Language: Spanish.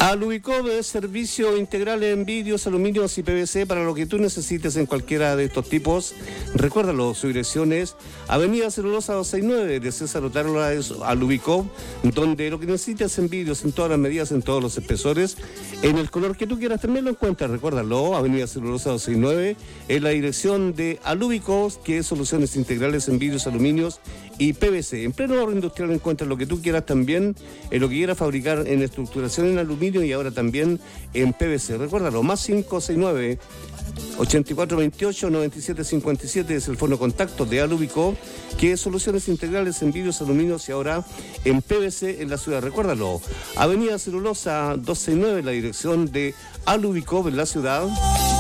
Alubicov es servicio integral en vidrios, aluminios y PVC para lo que tú necesites en cualquiera de estos tipos. Recuérdalo, su dirección es Avenida Celulosa 269 de César Otero Alubicov, donde lo que necesites en vidrios, en todas las medidas, en todos los espesores, en el color que tú quieras también lo encuentras. Recuérdalo, Avenida Celulosa 269, en la dirección de Alubicov, que es soluciones integrales en vidrios, aluminios y PVC. En pleno barrio industrial encuentras lo que tú quieras también, en lo que quieras fabricar en estructuración en aluminio y ahora también en PVC. Recuérdalo, más 569 8428 9757 es el fono contacto de Alubicov, que es soluciones integrales en vidrios, aluminios y ahora en PVC en la ciudad. Recuérdalo, Avenida Celulosa 269, la dirección de Alubicov en la ciudad.